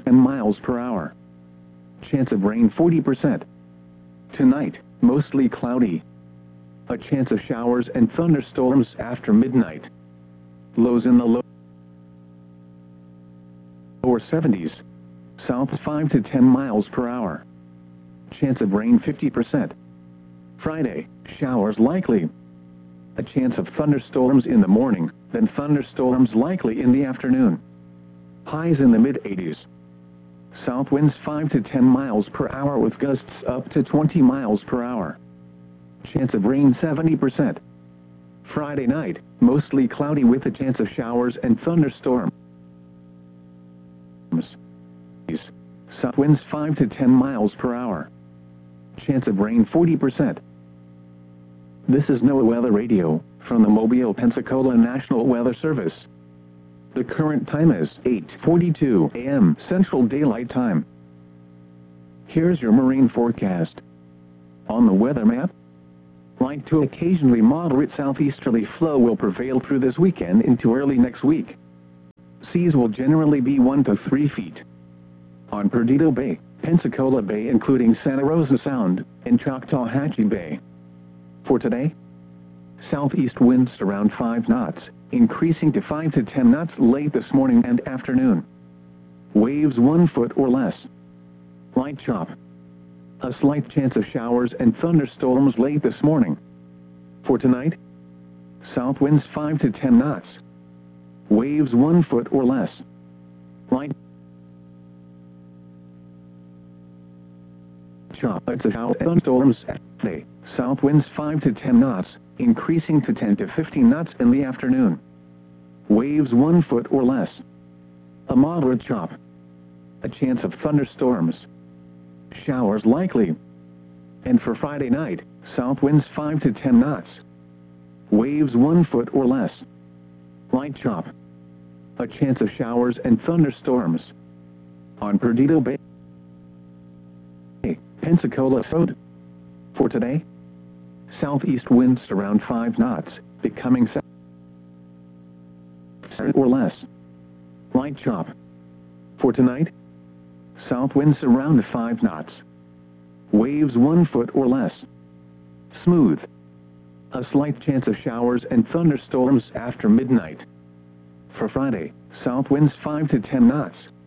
10 miles per hour. Chance of rain 40%. Tonight, mostly cloudy. A chance of showers and thunderstorms after midnight. Lows in the lower 70s. South 5 to 10 miles per hour. Chance of rain 50%. Friday, showers likely. A chance of thunderstorms in the morning, then thunderstorms likely in the afternoon. Highs in the mid-80s. South winds 5 to 10 miles per hour with gusts up to 20 miles per hour. Chance of rain 70%. Friday night, mostly cloudy with a chance of showers and thunderstorms. South winds 5 to 10 miles per hour. Chance of rain 40%. This is NOAA Weather Radio, from the Mobile, Pensacola National Weather Service. The current time is 8:42 a.m. Central Daylight Time. Here's your marine forecast. On the weather map, light to occasionally moderate southeasterly flow will prevail through this weekend into early next week. Seas will generally be 1 to 3 feet. On Perdido Bay, Pensacola Bay including Santa Rosa Sound, and Choctawhatchee Bay. For today, southeast winds around 5 knots, increasing to 5 to 10 knots late this morning and afternoon. Waves 1 foot or less. Light chop. A slight chance of showers and thunderstorms late this morning. For tonight, south winds 5 to 10 knots. Waves 1 foot or less. Light chop. It's a shower and thunderstorms today. South winds 5 to 10 knots, increasing to 10 to 15 knots in the afternoon. Waves 1 foot or less. A moderate chop. A chance of thunderstorms. Showers likely. And for Friday night, south winds 5 to 10 knots. Waves 1 foot or less. Light chop. A chance of showers and thunderstorms. On Perdido Bay, Pensacola Road. For today, southeast winds around 5 knots, becoming south or less. Light chop. For tonight, south winds around 5 knots. Waves 1 foot or less. Smooth. A slight chance of showers and thunderstorms after midnight. For Friday, south winds 5 to 10 knots,